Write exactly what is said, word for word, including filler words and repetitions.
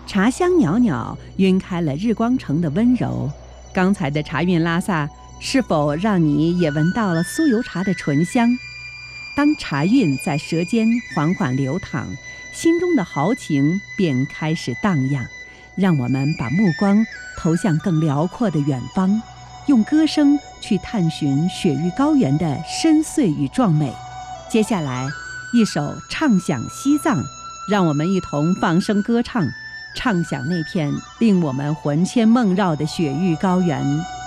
茶香袅袅，晕开了日光城的温柔。刚才的茶韵拉萨，是否让你也闻到了酥油茶的醇香？当茶韵在舌尖缓缓流淌，心中的豪情便开始荡漾。让我们把目光投向更辽阔的远方，用歌声去探寻雪域高原的深邃与壮美。接下来，一首《唱响西藏》，让我们一同放声歌唱，唱响那片令我们魂牵梦绕的雪域高原。